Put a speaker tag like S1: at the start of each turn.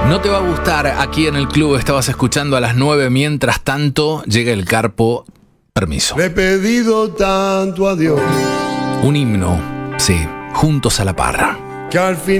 S1: No te va a gustar, aquí en el club estabas escuchando a las 9, mientras tanto llega el Carpo. Permiso.
S2: Le he pedido tanto a Dios
S1: Un himno, sí, juntos a la parra.
S2: que al final